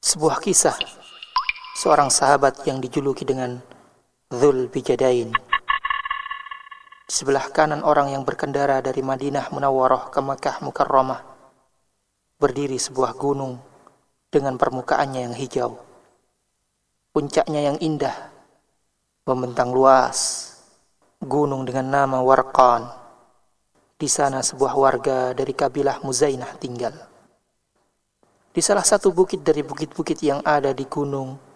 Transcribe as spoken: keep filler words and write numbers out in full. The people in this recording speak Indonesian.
Sebuah kisah seorang sahabat yang dijuluki dengan Dzul Bijadain. Di sebelah kanan orang yang berkendara dari Madinah Munawwarah ke Makkah Mukarramah berdiri sebuah gunung dengan permukaannya yang hijau, puncaknya yang indah, membentang luas. Gunung dengan nama Warqan. Di sana sebuah warga dari kabilah Muzainah tinggal. Di salah satu bukit dari bukit-bukit yang ada di gunung